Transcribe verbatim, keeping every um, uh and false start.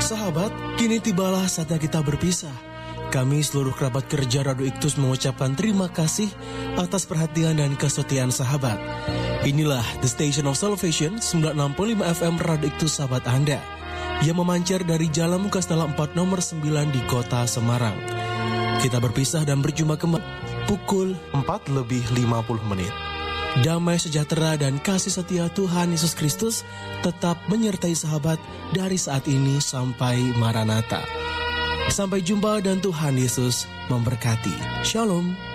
Sahabat, kini tibalah saatnya kita berpisah. Kami seluruh kerabat kerja Radio Iktus mengucapkan terima kasih atas perhatian dan kesetiaan sahabat. Inilah The Station of Salvation sembilan puluh enam koma lima F M Radio Iktus sahabat Anda yang memancar dari Jalan Muka Stella empat nomor sembilan di Kota Semarang. Kita berpisah dan berjumpa kembali pukul empat lebih lima puluh menit. Damai sejahtera dan kasih setia Tuhan Yesus Kristus tetap menyertai sahabat dari saat ini sampai Maranatha. Sampai jumpa dan Tuhan Yesus memberkati. Shalom.